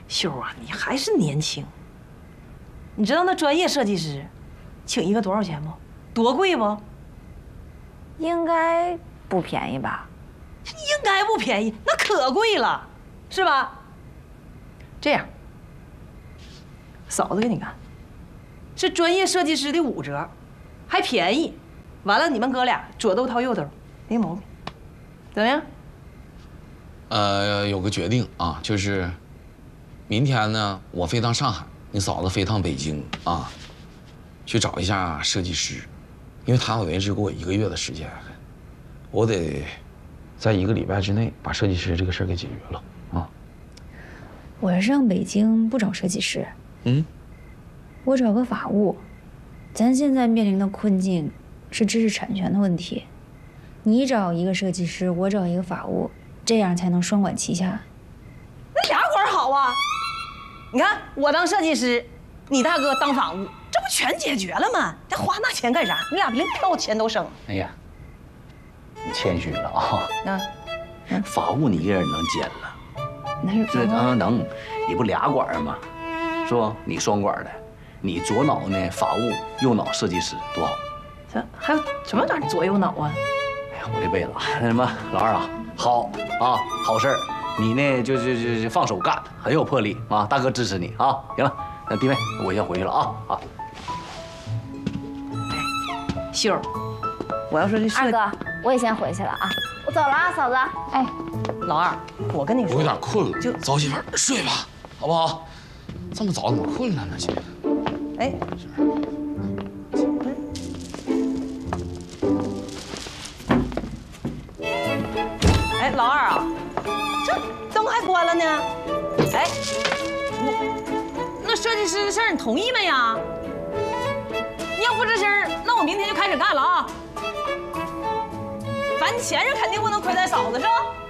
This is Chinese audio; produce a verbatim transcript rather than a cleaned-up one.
秀啊，你还是年轻。你知道那专业设计师，请一个多少钱不？多贵不？ 应该不便宜吧？ 应该不便宜，那可贵了，是吧？这样，嫂子给你看，是专业设计师的五折，还便宜。完了，你们哥俩左兜掏右兜，没毛病，怎么样？ 呃，有个决定啊，就是明天呢，我飞趟上海，你嫂子飞趟北京啊，去找一下设计师，因为他为止给我一个月的时间，我得在一个礼拜之内把设计师这个事儿给解决了啊。 我要上北京不找设计师， 嗯， 我找个法务。咱现在面临的困境是知识产权的问题，你找一个设计师，我找一个法务。这样才能双管齐下。 那俩管好啊！你看我当设计师，你大哥当法务，这不全解决了吗？还花那钱干啥？你俩连票钱都省。 哎呀，你谦虚了啊！ 啊， 法务你一个人能兼了？ 那是这能能，你不俩管吗？是不？你双管的，你左脑呢法务，右脑设计师，多好！ 这还有什么点左右脑啊？ 哎呀，我这辈子那什么老二啊。好啊，好事儿，你呢就就就就放手干，很有魄力啊！大哥支持你啊！行了，那弟妹，我先回去了啊啊！ 秀儿，我要说这设二哥，我也先回去了啊，我走了啊，嫂子。哎， 老二，我跟你说， 我有点困了， 就早媳妇儿睡吧，好不好？这么早怎么困了呢？姐， 哎，哎，老二啊，这灯还关了呢。哎，我那设计师的事儿你同意没呀？你要不吱声，那我明天就开始干了啊。反正钱是肯定不能亏待嫂子，是吧？